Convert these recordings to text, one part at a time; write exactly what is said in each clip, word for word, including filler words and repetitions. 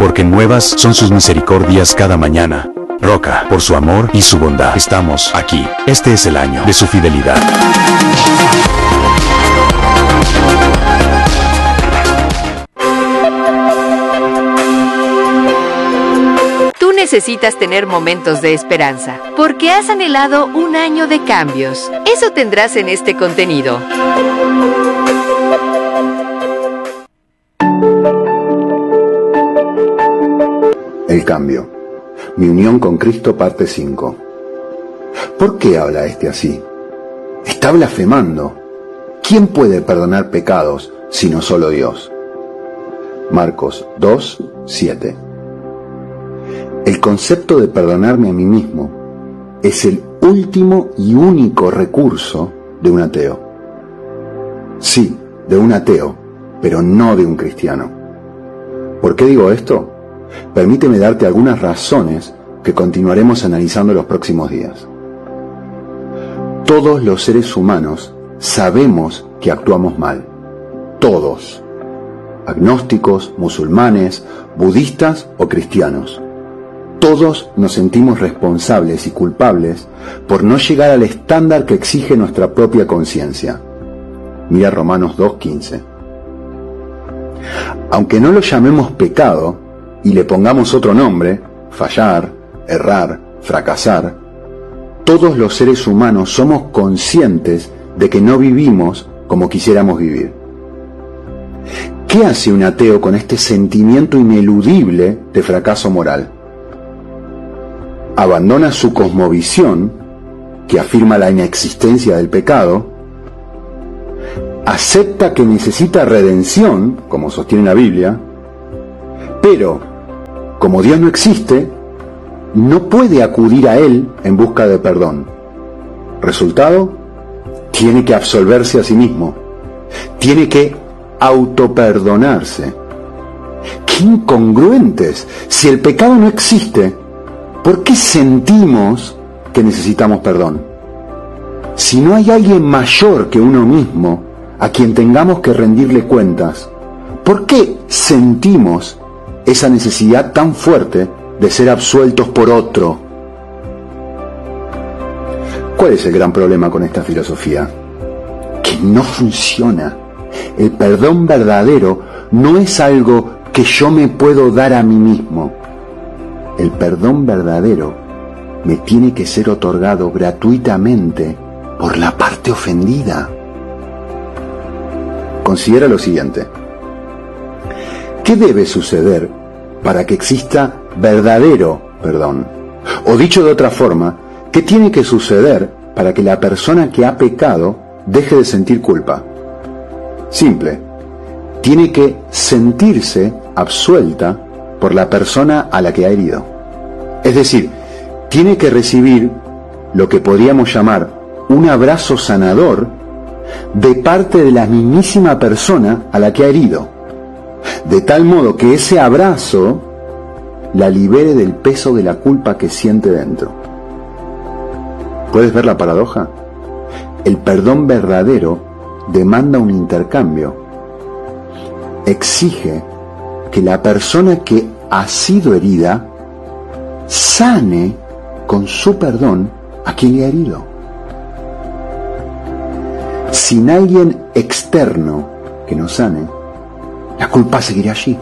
porque nuevas son sus misericordias cada mañana. Roca, por su amor y su bondad, estamos aquí. Este es el año de su fidelidad. Tú necesitas tener momentos de esperanza, porque has anhelado un año de cambios. Eso tendrás en este contenido. El cambio. Mi unión con Cristo, parte cinco. ¿Por qué habla este así? Está blasfemando. ¿Quién puede perdonar pecados sino solo Dios? Marcos dos, siete. El concepto de perdonarme a mí mismo es el último y único recurso de un ateo. Sí, de un ateo, pero no de un cristiano. ¿Por qué digo esto? Permíteme darte algunas razones que continuaremos analizando en los próximos días. Todos los seres humanos sabemos que actuamos mal. Todos. Agnósticos, musulmanes, budistas o cristianos. Todos nos sentimos responsables y culpables por no llegar al estándar que exige nuestra propia conciencia. Mira Romanos dos, quince. Aunque no lo llamemos pecado y le pongamos otro nombre, fallar, errar, fracasar, todos los seres humanos somos conscientes de que no vivimos como quisiéramos vivir. ¿Qué hace un ateo con este sentimiento ineludible de fracaso moral? Abandona su cosmovisión, que afirma la inexistencia del pecado, acepta que necesita redención, como sostiene la Biblia, pero como Dios no existe, no puede acudir a Él en busca de perdón. Resultado, tiene que absolverse a sí mismo. Tiene que autoperdonarse. ¡Qué incongruentes! Si el pecado no existe, ¿por qué sentimos que necesitamos perdón? Si no hay alguien mayor que uno mismo a quien tengamos que rendirle cuentas, ¿por qué sentimos esa necesidad tan fuerte de ser absueltos por otro? ¿Cuál es el gran problema con esta filosofía? Que no funciona. El perdón verdadero no es algo que yo me puedo dar a mí mismo. El perdón verdadero me tiene que ser otorgado gratuitamente por la parte ofendida. Considera lo siguiente. ¿Qué debe suceder para que exista verdadero perdón? O dicho de otra forma, ¿qué tiene que suceder para que la persona que ha pecado deje de sentir culpa? Simple. Tiene que sentirse absuelta por la persona a la que ha herido. Es decir, tiene que recibir lo que podríamos llamar un abrazo sanador de parte de la mismísima persona a la que ha herido, de tal modo que ese abrazo la libere del peso de la culpa que siente dentro. ¿Puedes ver la paradoja? El perdón verdadero demanda un intercambio. Exige que la persona que ha sido herida sane con su perdón a quien le ha herido. Sin alguien externo que nos sane, la culpa seguirá allí.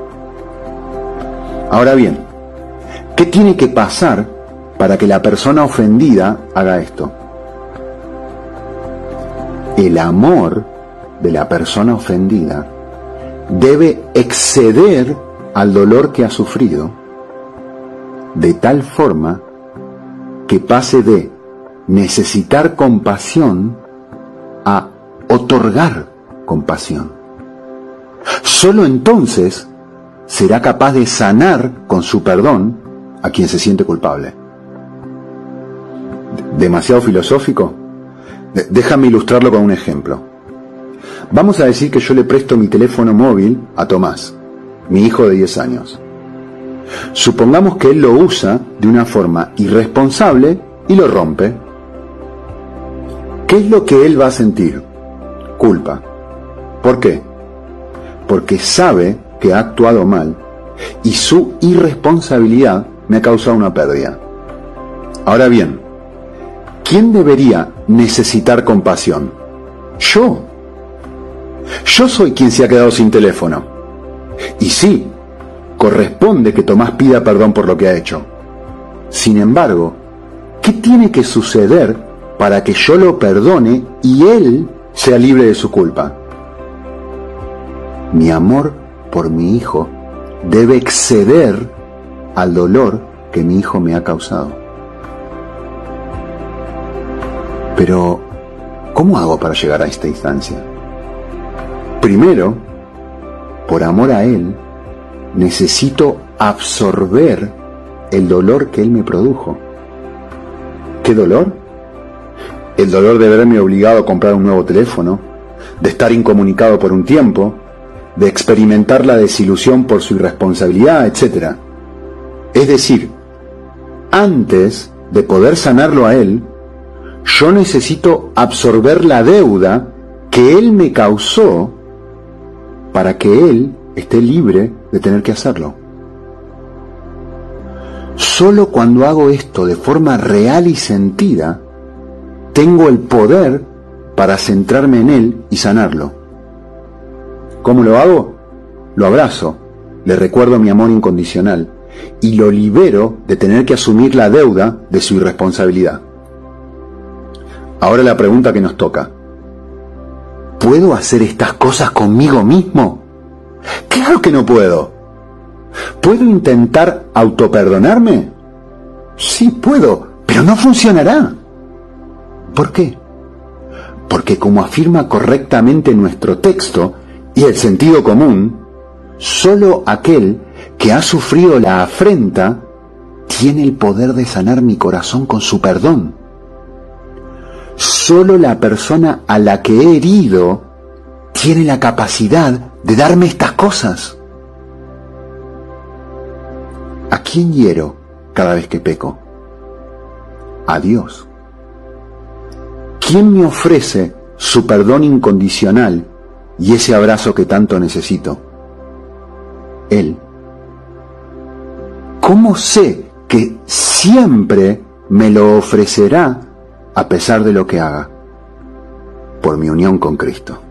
Ahora bien, ¿qué tiene que pasar para que la persona ofendida haga esto? El amor de la persona ofendida debe exceder al dolor que ha sufrido, de tal forma que pase de necesitar compasión a otorgar compasión. Solo entonces será capaz de sanar con su perdón a quien se siente culpable. ¿Demasiado filosófico? Déjame ilustrarlo con un ejemplo. Vamos a decir que yo le presto mi teléfono móvil a Tomás, mi hijo de diez años. Supongamos que él lo usa de una forma irresponsable y lo rompe. ¿Qué es lo que él va a sentir? Culpa. ¿Por qué? Porque sabe que ha actuado mal y su irresponsabilidad me ha causado una pérdida. Ahora bien, ¿quién debería necesitar compasión? Yo. Yo soy quien se ha quedado sin teléfono. Y sí, corresponde que Tomás pida perdón por lo que ha hecho. Sin embargo, ¿qué tiene que suceder para que yo lo perdone y él sea libre de su culpa? Mi amor por mi hijo debe exceder al dolor que mi hijo me ha causado. Pero, ¿cómo hago para llegar a esta instancia? Primero, por amor a él, necesito absorber el dolor que él me produjo. ¿Qué dolor? El dolor de verme obligado a comprar un nuevo teléfono, de estar incomunicado por un tiempo, de experimentar la desilusión por su irresponsabilidad, etcétera. Es decir, antes de poder sanarlo a él, yo necesito absorber la deuda que él me causó para que él esté libre de tener que hacerlo. Solo cuando hago esto de forma real y sentida, tengo el poder para centrarme en él y sanarlo. ¿Cómo lo hago? Lo abrazo, le recuerdo mi amor incondicional y lo libero de tener que asumir la deuda de su irresponsabilidad. Ahora la pregunta que nos toca: ¿puedo hacer estas cosas conmigo mismo? ¡Claro que no puedo! ¿Puedo intentar autoperdonarme? Sí, puedo, pero no funcionará. ¿Por qué? Porque, como afirma correctamente nuestro texto y el sentido común, solo aquel que ha sufrido la afrenta tiene el poder de sanar mi corazón con su perdón. Solo la persona a la que he herido tiene la capacidad de darme estas cosas. ¿A quién hiero cada vez que peco? A Dios. ¿Quién me ofrece su perdón incondicional y ese abrazo que tanto necesito? Él. ¿Cómo sé que siempre me lo ofrecerá a pesar de lo que haga? Por mi unión con Cristo.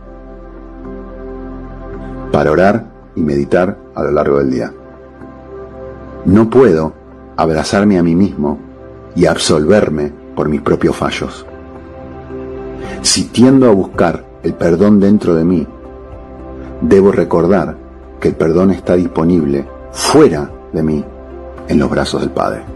Para orar y meditar a lo largo del día. No puedo abrazarme a mí mismo y absolverme por mis propios fallos. Si tiendo a buscar el perdón dentro de mí, debo recordar que el perdón está disponible fuera de mí, en los brazos del Padre.